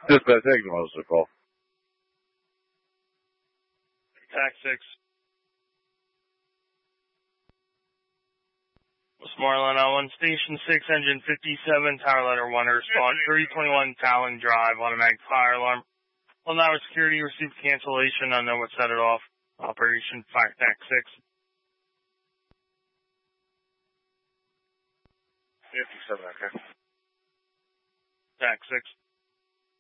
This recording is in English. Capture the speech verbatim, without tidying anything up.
Dispatch, thank you, Mister Call. Tax six. Westmoreland on one, Station six, Engine fifty-seven, Tower Letter one, respond three twenty-one Talon Drive, automatic fire alarm. Well, now security received cancellation. I know what set it off. Operation Fire Tax six. fifty-seven, okay. Tax six.